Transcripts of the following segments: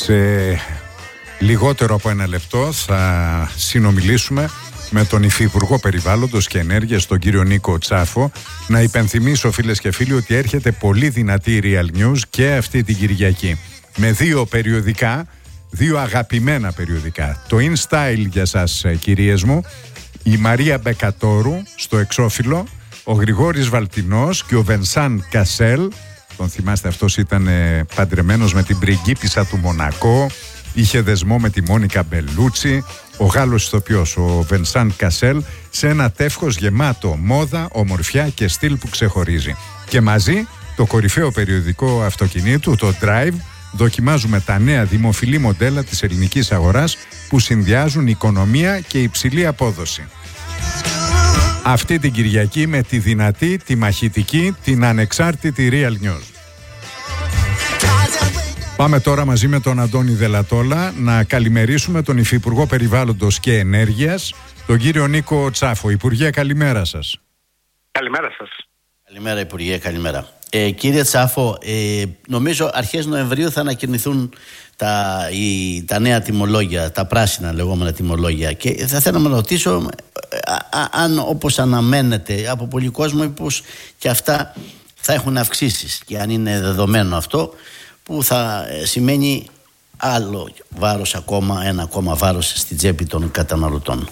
Σε λιγότερο από ένα λεπτό θα συνομιλήσουμε με τον Υφυπουργό Περιβάλλοντος και Ενέργειας, τον κύριο Νίκο Τσάφο. Να υπενθυμίσω, φίλες και φίλοι, ότι έρχεται πολύ δυνατή Real News και αυτή την Κυριακή με δύο περιοδικά, δύο αγαπημένα περιοδικά. Το InStyle για σας, κυρίες μου, η Μαρία Μπεκατόρου στο εξώφυλλο, ο Γρηγόρης Βαλτινός και ο Βενσάν Κασέλ. Τον θυμάστε, αυτός ήταν παντρεμένος με την πριγκίπισσα του Μονακό, είχε δεσμό με τη Μόνικα Μπελούτσι. Ο Γάλλος ηθοποιός, ο Βενσάν Κασέλ, σε ένα τεύχος γεμάτο μόδα, ομορφιά και στυλ που ξεχωρίζει. Και μαζί το κορυφαίο περιοδικό αυτοκινήτου, το Drive, δοκιμάζουμε τα νέα δημοφιλή μοντέλα της ελληνικής αγοράς που συνδυάζουν οικονομία και υψηλή απόδοση. Αυτή την Κυριακή με τη δυνατή, τη μαχητική, την ανεξάρτητη Real News. Πάμε τώρα μαζί με τον Αντώνη Δελατόλα να καλημερίσουμε τον Υφυπουργό Περιβάλλοντος και Ενέργειας, τον κύριο Νίκο Τσάφο. Υπουργέ, καλημέρα σας. Καλημέρα σας. Καλημέρα, Υπουργέ, καλημέρα. Κύριε Τσάφο, νομίζω αρχές Νοεμβρίου θα ανακοινηθούν τα νέα τιμολόγια, τα πράσινα λεγόμενα τιμολόγια, και θα θέλω να ρωτήσω αν, όπως αναμένεται από πολλοί κόσμο, μήπως και αυτά θα έχουν αυξήσεις, και αν είναι δεδομένο αυτό, που θα σημαίνει άλλο βάρος ένα ακόμα βάρος στην τσέπη των καταναλωτών.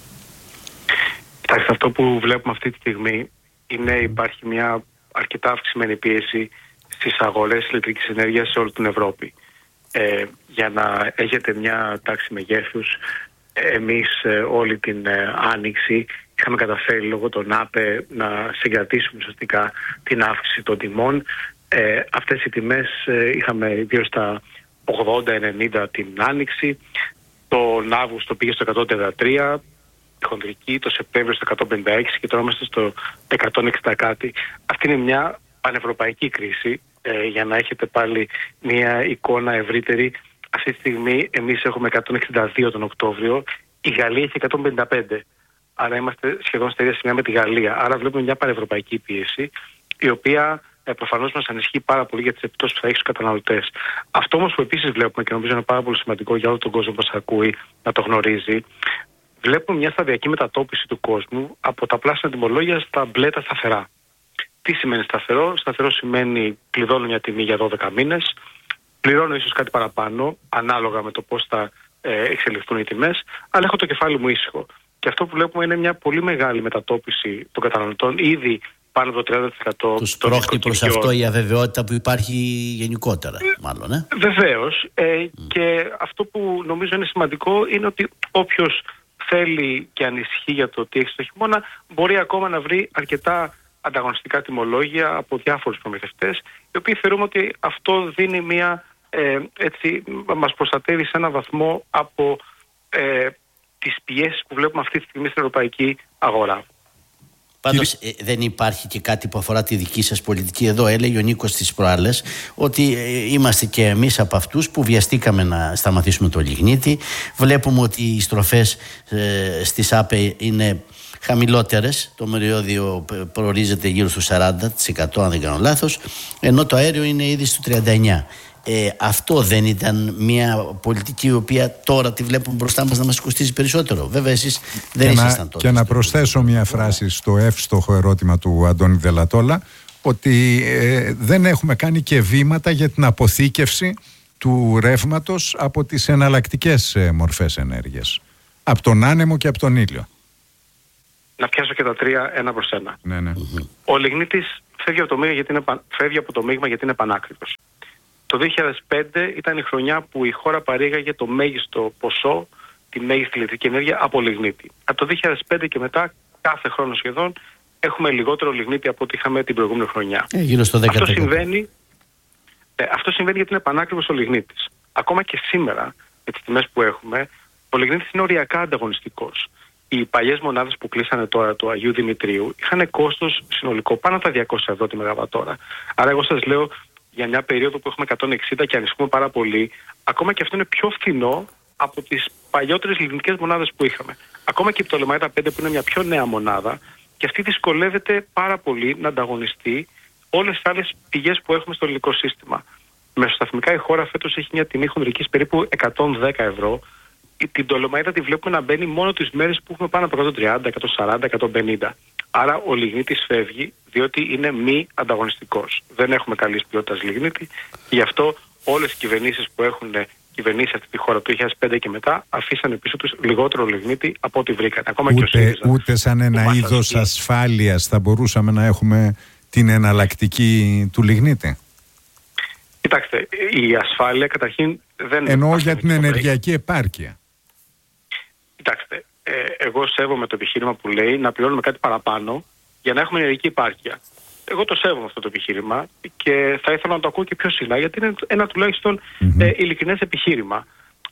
Κοιτάξτε, αυτό που βλέπουμε αυτή τη στιγμή είναι υπάρχει μια αρκετά αυξημένη πίεση στις αγορές ηλεκτρικής ενέργειας σε όλη την Ευρώπη. Για να έχετε μια τάξη μεγέθους, εμείς όλη την άνοιξη είχαμε καταφέρει λόγω των ΑΠΕ να συγκρατήσουμε ουσιαστικά την αύξηση των τιμών. Αυτές οι τιμές είχαμε γύρω στα 80-90 την άνοιξη. Τον Αύγουστο πήγε στο 133, η χοντρική, το Σεπτέμβριο στο 156 και τώρα είμαστε στο 160 κάτι. Αυτή είναι μια πανευρωπαϊκή κρίση, για να έχετε πάλι μια εικόνα ευρύτερη. Αυτή τη στιγμή εμείς έχουμε 162 τον Οκτώβριο, η Γαλλία έχει 155. Άρα είμαστε σχεδόν στα ίδια σημεία με τη Γαλλία. Άρα βλέπουμε μια πανευρωπαϊκή πίεση, η οποία προφανώς μας ανισχύει πάρα πολύ για τις επιπτώσεις που θα έχει στους καταναλωτές. Αυτό όμως που επίσης βλέπουμε, και νομίζω είναι πάρα πολύ σημαντικό για όλο τον κόσμο που μας ακούει να το γνωρίζει, βλέπουμε μια σταδιακή μετατόπιση του κόσμου από τα πράσινα τιμολόγια στα μπλε τα σταθερά. Τι σημαίνει σταθερό? Σταθερό σημαίνει κλειδώνω μια τιμή για 12 μήνες, πληρώνω ίσως κάτι παραπάνω, ανάλογα με το πώς θα εξελιχθούν οι τιμές, αλλά έχω το κεφάλι μου ήσυχο. Και αυτό που βλέπουμε είναι μια πολύ μεγάλη μετατόπιση των καταναλωτών, ήδη πάνω από το 30%. Τους πρόχνει προς αυτό η αβεβαιότητα που υπάρχει γενικότερα, μάλλον. Βεβαίως. Και αυτό που νομίζω είναι σημαντικό είναι ότι όποιος θέλει και ανησυχεί για το τι έχει στο χειμώνα, μπορεί ακόμα να βρει αρκετά ανταγωνιστικά τιμολόγια από διάφορους προμηθευτές, οι οποίοι θεωρούμε ότι αυτό δίνει μας προστατεύει σε έναν βαθμό από τις πιέσεις που βλέπουμε αυτή τη στιγμή στην ευρωπαϊκή αγορά. Πάντως δεν υπάρχει και κάτι που αφορά τη δική σας πολιτική. Εδώ έλεγε ο Νίκος τις προάλλες ότι είμαστε και εμείς από αυτούς που βιαστήκαμε να σταματήσουμε το λιγνίτη. Βλέπουμε ότι οι στροφές στις ΑΠΕ είναι χαμηλότερες. Το μεριώδιο προορίζεται γύρω στο 40%, αν δεν κάνω λάθος, ενώ το αέριο είναι ήδη στο 39%. Αυτό δεν ήταν μια πολιτική η οποία τώρα τη βλέπουμε μπροστά μας να μας κοστίζει περισσότερο? Βέβαια εσείς δεν ήσασταν τότε. Και να προσθέσω μια φράση στο εύστοχο ερώτημα του Αντώνη Δελατόλα, ότι δεν έχουμε κάνει και βήματα για την αποθήκευση του ρεύματος από τις εναλλακτικές μορφές ενέργειας, από τον άνεμο και από τον ήλιο. Να πιάσω και τα τρία ένα προς ένα. Ναι. Ο λιγνίτης φεύγει από το μείγμα γιατί είναι πανάκριβος. Το 2005 ήταν η χρονιά που η χώρα παρήγαγε το μέγιστο ποσό, τη μέγιστη ηλεκτρική ενέργεια από λιγνίτη. Από το 2005 και μετά, κάθε χρόνο σχεδόν, έχουμε λιγότερο λιγνίτη από ό,τι είχαμε την προηγούμενη χρονιά. Γύρω στο 10%. Αυτό συμβαίνει γιατί είναι πανάκριβος ο λιγνίτης. Ακόμα και σήμερα, με τις τιμές που έχουμε, ο λιγνίτης είναι οριακά ανταγωνιστικός. Οι παλιές μονάδες που κλείσανε τώρα του Αγίου Δημητρίου είχαν κόστος συνολικό πάνω από τα 200 ευρώ τη μεγαβατόρα. Άρα εγώ σας λέω, για μια περίοδο που έχουμε 160 και ανησυχούμε πάρα πολύ, ακόμα και αυτό είναι πιο φθηνό από τις παλιότερες λιγνητικές μονάδες που είχαμε. Ακόμα και η Πτολεμαΐτα 5 που είναι μια πιο νέα μονάδα, και αυτή δυσκολεύεται πάρα πολύ να ανταγωνιστεί όλες τις άλλες πηγές που έχουμε στο ελληνικό σύστημα. Μεσοσταθμικά η χώρα φέτος έχει μια τιμή χονδρικής περίπου 110 ευρώ. Την ντολομαΐτα τη βλέπουμε να μπαίνει μόνο τις μέρες που έχουμε πάνω από 130, 140, 150. Άρα ο λιγνίτης φεύγει διότι είναι μη ανταγωνιστικός. Δεν έχουμε καλής ποιότητας λιγνίτη και γι' αυτό όλες οι κυβερνήσεις που έχουν κυβερνήσει αυτή τη χώρα το 2005 και μετά αφήσανε πίσω τους λιγότερο λιγνίτη από ό,τι βρήκαν. Ακόμα και ο ΣΥΡΙΖΑ. Ούτε σαν ένα είδος ασφάλειας θα μπορούσαμε να έχουμε την εναλλακτική του λιγνίτη. Κοιτάξτε, η ασφάλεια καταρχήν δεν... Εννοώ για την ενεργειακή επάρκεια. Κοιτάξτε, εγώ σέβομαι το επιχείρημα που λέει να πληρώνουμε κάτι παραπάνω για να έχουμε ενεργειακή επάρκεια. Εγώ το σέβομαι αυτό το επιχείρημα και θα ήθελα να το ακούω και πιο συχνά, γιατί είναι ένα τουλάχιστον ειλικρινές επιχείρημα.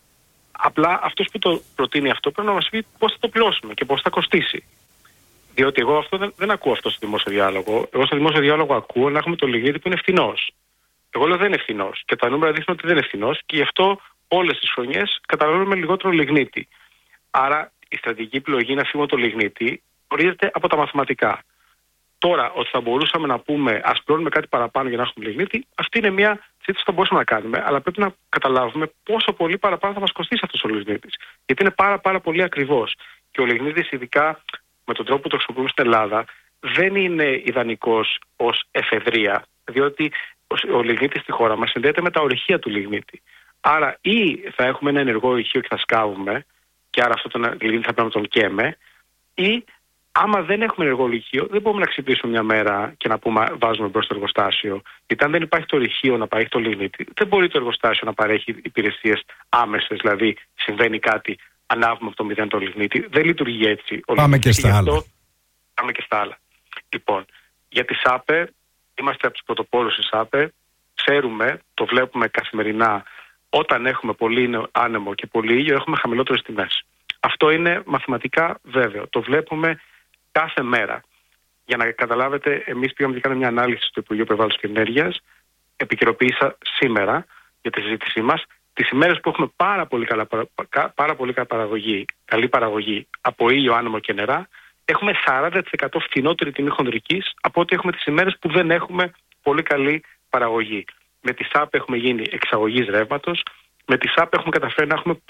Απλά αυτός που το προτείνει αυτό πρέπει να μας πει πώς θα το πληρώσουμε και πώς θα κοστίσει. Διότι εγώ αυτό δεν ακούω αυτό στο δημόσιο διάλογο. Εγώ στο δημόσιο διάλογο ακούω να έχουμε το λιγνίτη που είναι ευθυνός. Εγώ λέω δεν είναι ευθυνός και τα νούμερα δείχνουν ότι δεν είναι ευθυνός και γι' αυτό όλες τις χρονιές καταναλώνουμε λιγότερο λιγνίτη. Άρα η στρατηγική επιλογή να φύγουμε το λιγνίτη ορίζεται από τα μαθηματικά. Τώρα, ότι θα μπορούσαμε να πούμε ας πληρώνουμε κάτι παραπάνω για να έχουμε λιγνίτη, αυτή είναι μια συζήτηση που θα μπορούσαμε να κάνουμε. Αλλά πρέπει να καταλάβουμε πόσο πολύ παραπάνω θα μας κοστίσει αυτός ο λιγνίτης. Γιατί είναι πάρα πολύ ακριβώς. Και ο λιγνίτης, ειδικά με τον τρόπο που το χρησιμοποιούμε στην Ελλάδα, δεν είναι ιδανικός ως εφεδρεία. Διότι ο λιγνίτης στη χώρα μας συνδέεται με τα ορυχεία του λιγνίτη. Άρα ή θα έχουμε ένα ενεργό ορυχείο και θα σκάβουμε, και άρα αυτό το λιγνίτη θα πρέπει να τον καίμε, ή άμα δεν έχουμε ενεργό ορυχείο, δεν μπορούμε να ξυπνήσουμε μια μέρα και να πούμε βάζουμε μπρος το εργοστάσιο. Γιατί αν δεν υπάρχει το ορυχείο να παρέχει το λιγνίτη, δεν μπορεί το εργοστάσιο να παρέχει υπηρεσίες άμεσες. Δηλαδή, συμβαίνει κάτι, ανάβουμε από το μηδέν το λιγνίτη. Δεν λειτουργεί έτσι. Πάμε και στα άλλα. Πάμε και στα άλλα. Λοιπόν, για τη ΣΑΠΕ, είμαστε από τους πρωτοπόρους της ΣΑΠΕ. Ξέρουμε, το βλέπουμε καθημερινά, όταν έχουμε πολύ άνεμο και πολύ ήλιο, έχουμε χαμηλότερες τιμές. Αυτό είναι μαθηματικά βέβαιο. Το βλέπουμε κάθε μέρα. Για να καταλάβετε, εμείς πήγαμε και κάναμε μια ανάλυση στο Υπουργείο Περιβάλλοντος και Ενέργειας. Επικαιροποίησα σήμερα για τη συζήτησή μας. Τις ημέρες που έχουμε πάρα πολύ καλή παραγωγή από ήλιο, άνεμο και νερά, έχουμε 40% φθηνότερη τιμή χονδρικής από ό,τι έχουμε τις ημέρες που δεν έχουμε πολύ καλή παραγωγή. Με τη ΣΑΠ έχουμε γίνει εξαγωγής ρεύματος. Με τη ΣΑΠ έχουμε καταφέρει να έχουμε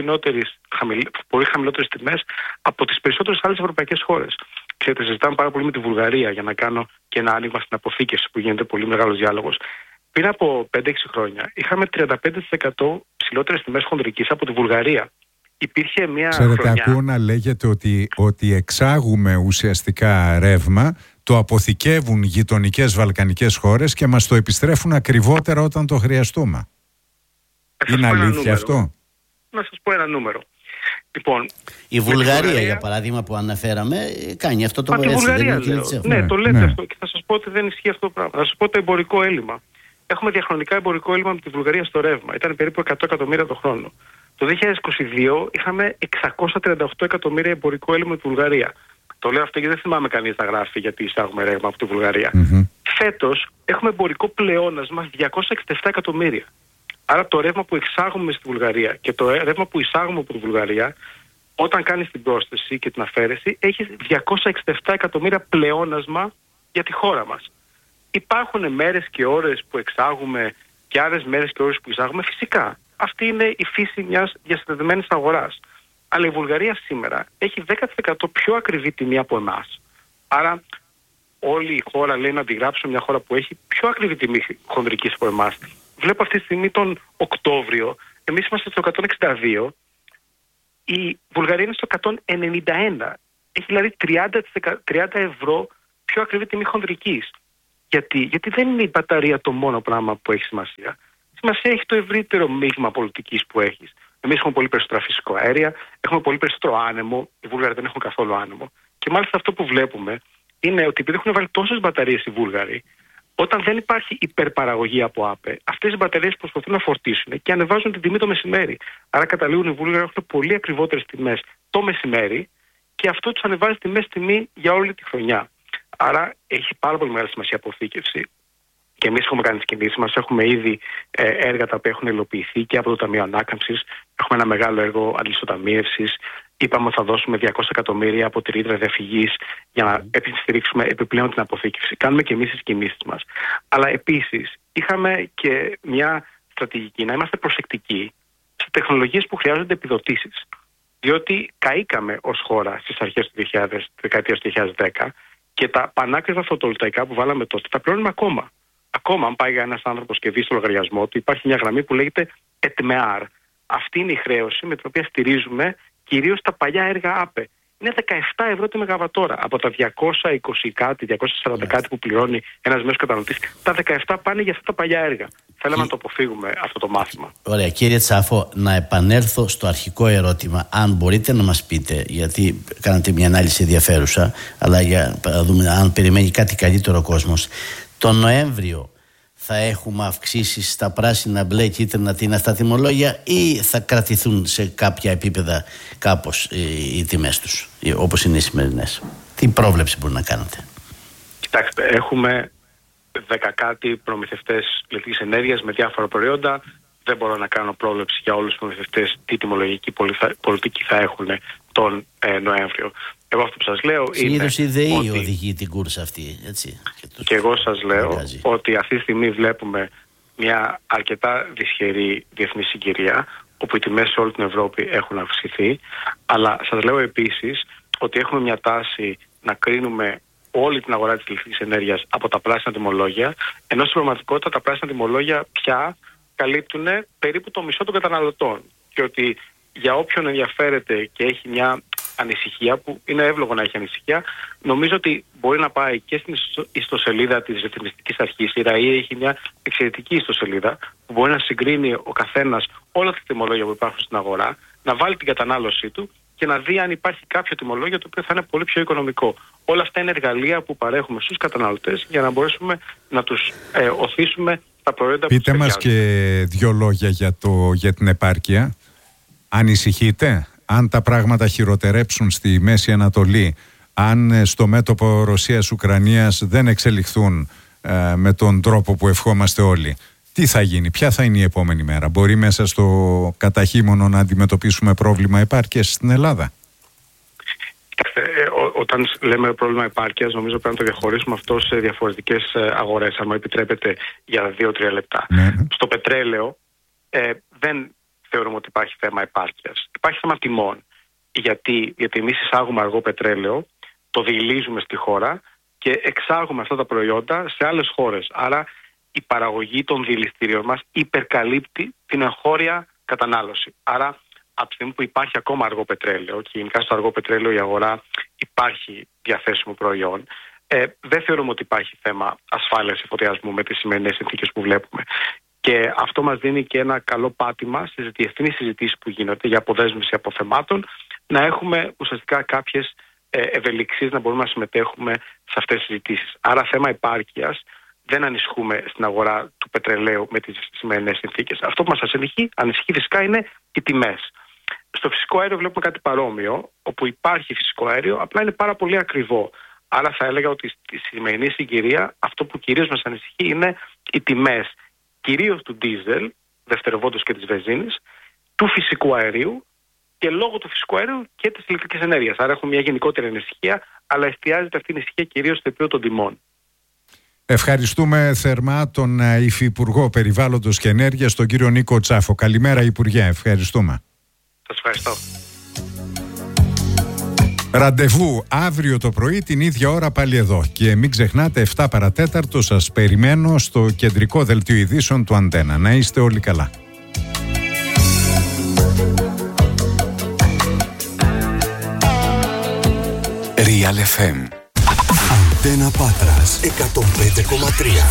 πολύ χαμηλότερες τιμές από τις περισσότερες άλλες ευρωπαϊκές χώρες. Ξέρετε, συζητάμε πάρα πολύ με τη Βουλγαρία για να κάνω και ένα άνοιγμα στην αποθήκευση που γίνεται πολύ μεγάλος διάλογος. Πριν από 5-6 χρόνια είχαμε 35% ψηλότερες τιμές χονδρικής από τη Βουλγαρία. Υπήρχε μια χρονιά... Ακούω να λέγεται ότι εξάγουμε ουσιαστικά ρεύμα, το αποθηκεύουν γειτονικές βαλκανικές χώρες και μας το επιστρέφουν ακριβότερα όταν το χρειαστούμε. Είναι αλήθεια αυτό? Να σας πω ένα νούμερο. Λοιπόν, η Βουλγαρία, για παράδειγμα, που αναφέραμε, κάνει αυτό το πράγμα. Ναι, το λέτε αυτό και θα σας πω ότι δεν ισχύει αυτό το πράγμα. Θα σας πω το εμπορικό έλλειμμα. Έχουμε διαχρονικά εμπορικό έλλειμμα με τη Βουλγαρία στο ρεύμα. Ήταν περίπου 100 εκατομμύρια το χρόνο. Το 2022 είχαμε 638 εκατομμύρια εμπορικό έλλειμμα με τη Βουλγαρία. Το λέω αυτό γιατί δεν θυμάμαι κανείς να γράφει γιατί εισάγουμε ρεύμα από τη Βουλγαρία. Φέτος έχουμε εμπορικό πλεόνασμα 267 εκατομμύρια. Άρα το ρεύμα που εξάγουμε στη Βουλγαρία και το ρεύμα που εισάγουμε από τη Βουλγαρία, όταν κάνεις την πρόσθεση και την αφαίρεση, έχει 267 εκατομμύρια πλεόνασμα για τη χώρα μας. Υπάρχουν μέρες και ώρες που εξάγουμε και άλλες μέρες και ώρες που εισάγουμε, φυσικά. Αυτή είναι η φύση μιας διασυνδεδεμένης αγοράς. Αλλά η Βουλγαρία σήμερα έχει 10% πιο ακριβή τιμή από εμάς. Άρα όλη η χώρα λέει να αντιγράψουμε μια χώρα που έχει πιο ακριβή τιμή χονδρικής από εμάς. Βλέπω αυτή τη στιγμή τον Οκτώβριο, εμείς είμαστε στο 162, η Βουλγαρία είναι στο 191. Έχει δηλαδή 30 ευρώ πιο ακριβή τιμή χονδρικής. Γιατί δεν είναι η μπαταρία το μόνο πράγμα που έχει σημασία. Σημασία έχει το ευρύτερο μείγμα πολιτικής που έχεις. Εμείς έχουμε πολύ περισσότερα φυσικό αέρια, έχουμε πολύ περισσότερο άνεμο, οι Βούλγαροι δεν έχουν καθόλου άνεμο. Και μάλιστα αυτό που βλέπουμε είναι ότι επειδή έχουν βάλει τόσες μπαταρίες οι Βούλγαροι, όταν δεν υπάρχει υπερπαραγωγή από ΑΠΕ, αυτές οι μπαταρίες προσπαθούν να φορτίσουν και ανεβάζουν την τιμή το μεσημέρι. Άρα καταλήγουν οι Βούλγαροι να έχουν πολύ ακριβότερες τιμές το μεσημέρι και αυτό τους ανεβάζει τιμή για όλη τη χρονιά. Άρα έχει πάρα πολύ μεγάλη σημασία αποθήκευση. Και εμείς έχουμε κάνει τις κινήσεις μας. Έχουμε ήδη έργα τα οποία έχουν υλοποιηθεί και από το Ταμείο Ανάκαμψης. Έχουμε ένα μεγάλο έργο αντισοταμίευσης. Είπαμε ότι θα δώσουμε 200 εκατομμύρια από τη ρήτρα διαφυγής για να στηρίξουμε επιπλέον την αποθήκευση. Κάνουμε και εμείς τις κινήσεις μας. Αλλά επίσης είχαμε και μια στρατηγική να είμαστε προσεκτικοί σε τεχνολογίες που χρειάζονται επιδοτήσεις. Διότι καήκαμε ως χώρα στις αρχές του 2000, δεκαετίας του 2010, και τα πανάκριβα φωτοβολταϊκά που βάλαμε τότε τα πληρώνουμε ακόμα. Ακόμα, αν πάει ένας άνθρωπος και δει στο λογαριασμό του, υπάρχει μια γραμμή που λέγεται ΕΤΜΕΑΡ. Αυτή είναι η χρέωση με την οποία στηρίζουμε κυρίως τα παλιά έργα ΑΠΕ. Είναι 17 ευρώ τη μεγαβατόρα. Από τα 220 κάτι, 240 κάτι που πληρώνει ένας μέσος καταναλωτής, τα 17 πάνε για αυτά τα παλιά έργα. Θέλαμε να το αποφύγουμε αυτό το μάθημα. Ωραία, κύριε Τσάφο, να επανέλθω στο αρχικό ερώτημα. Αν μπορείτε να μας πείτε, γιατί κάνατε μια ανάλυση ενδιαφέρουσα, αλλά για να δούμε αν περιμένει κάτι καλύτερο ο κόσμος. Τον Νοέμβριο θα έχουμε αυξήσεις στα πράσινα, μπλε, κίτρινα, τι είναι αυτά τιμολόγια, ή θα κρατηθούν σε κάποια επίπεδα κάπως οι τιμές τους, όπως είναι οι σημερινές? Τι πρόβλεψη μπορεί να κάνετε? Κοιτάξτε, έχουμε 10 κάτι προμηθευτές ηλεκτρικής ενέργειας με διάφορα προϊόντα. Δεν μπορώ να κάνω πρόβλεψη για όλους τους προμηθευτές τι τιμολογική πολιτική θα έχουν τον Νοέμβριο. Εγώ αυτό που σας λέω συνήθως είναι. Συνήθως η ΔΕΗ οδηγεί την κούρσα αυτή, έτσι. Και εγώ σας λέω ότι αυτή τη στιγμή βλέπουμε μια αρκετά δυσχερή διεθνή συγκυρία, όπου οι τιμές σε όλη την Ευρώπη έχουν αυξηθεί. Αλλά σας λέω επίσης ότι έχουμε μια τάση να κρίνουμε όλη την αγορά της ηλεκτρικής ενέργειας από τα πράσινα τιμολόγια, ενώ στην πραγματικότητα τα πράσινα τιμολόγια πια καλύπτουν περίπου το μισό των καταναλωτών. Και ότι για όποιον ενδιαφέρεται και έχει μια ανησυχία, που είναι εύλογο να έχει ανησυχία, νομίζω ότι μπορεί να πάει και στην ιστοσελίδα της ρυθμιστικής αρχής. Η ΡΑΗ έχει μια εξαιρετική ιστοσελίδα που μπορεί να συγκρίνει ο καθένας όλα τα τιμολόγια που υπάρχουν στην αγορά, να βάλει την κατανάλωσή του και να δει αν υπάρχει κάποιο τιμολόγιο το οποίο θα είναι πολύ πιο οικονομικό. Όλα αυτά είναι εργαλεία που παρέχουμε στους καταναλωτές για να μπορέσουμε να τους οθήσουμε τα προϊόντα. Πείτε μας και 2 λόγια για την επάρκεια. Ανησυχείτε αν τα πράγματα χειροτερέψουν στη Μέση Ανατολή, αν στο μέτωπο Ρωσίας-Ουκρανίας δεν εξελιχθούν με τον τρόπο που ευχόμαστε όλοι? Τι θα γίνει, ποια θα είναι η επόμενη μέρα? Μπορεί μέσα στο καταχείμωνο να αντιμετωπίσουμε πρόβλημα επάρκειας στην Ελλάδα? Όταν λέμε πρόβλημα επάρκειας, νομίζω πρέπει να το διαχωρίσουμε αυτό σε διαφορετικές αγορές, αν μου επιτρέπετε για 2-3 λεπτά. Ναι. Στο πετρέλαιο δεν θεωρούμε ότι υπάρχει θέμα επάρκειας. Υπάρχει θέμα τιμών. Γιατί εμείς εισάγουμε αργό πετρέλαιο, το διηλίζουμε στη χώρα και εξάγουμε αυτά τα προϊόντα σε άλλες χώρες. Άρα η παραγωγή των διηλιστήριων μας υπερκαλύπτει την εγχώρια κατανάλωση. Άρα από τη στιγμή που υπάρχει ακόμα αργό πετρέλαιο, και γενικά στο αργό πετρέλαιο η αγορά υπάρχει διαθέσιμο προϊόν, δεν θεωρούμε ότι υπάρχει θέμα ασφάλειας εφοδιασμού με τις σημερινές συνθήκες που βλέπουμε. Και αυτό μας δίνει και ένα καλό πάτημα στις διεθνείς συζητήσεις που γίνονται για αποδέσμευση αποθεμάτων, να έχουμε ουσιαστικά κάποιες ευελιξίες να μπορούμε να συμμετέχουμε σε αυτές τις συζητήσεις. Άρα θέμα επάρκειας δεν ανησυχούμε στην αγορά του πετρελαίου με τις σημερινές συνθήκες. Αυτό που μας ανησυχεί φυσικά είναι οι τιμές. Στο φυσικό αέριο βλέπουμε κάτι παρόμοιο, όπου υπάρχει φυσικό αέριο, απλά είναι πάρα πολύ ακριβό. Άρα θα έλεγα ότι στη σημερινή συγκυρία αυτό που κυρίως μας ανησυχεί είναι οι τιμές, κυρίως του ντίζελ, δευτεροβόντος και της βενζίνης, του φυσικού αερίου και λόγω του φυσικού αερίου και της ηλεκτρικής ενέργειας. Άρα έχουμε μια γενικότερη ανησυχία, αλλά εστιάζεται αυτή η ανησυχία κυρίως στο επίπεδο των τιμών. Ευχαριστούμε θερμά τον Υφυπουργό Περιβάλλοντος και Ενέργειας, τον κύριο Νίκο Τσάφο. Καλημέρα, Υπουργέ. Ευχαριστούμε. Σας ευχαριστώ. Ραντεβού αύριο το πρωί την ίδια ώρα πάλι εδώ. Και μην ξεχνάτε, 7 παρατέταρτο σας περιμένω στο κεντρικό δελτίο ειδήσεων του Αντένα. Να είστε όλοι καλά. Real FM. Αντένα Πάτρας 105,3.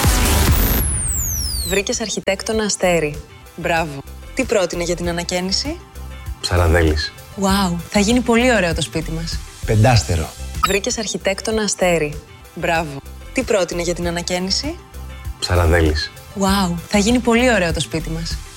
Βρήκες αρχιτέκτονα Αστέρι. Μπράβο. Τι πρότεινε για την ανακαίνιση? Ψαραδέλης. Wow, θα γίνει πολύ ωραίο το σπίτι μας. 5 Βρήκες αρχιτέκτονα Αστέρι. Μπράβο. Τι πρότεινε για την ανακαίνιση? Ψαραδέλης. Wow, θα γίνει πολύ ωραίο το σπίτι μας.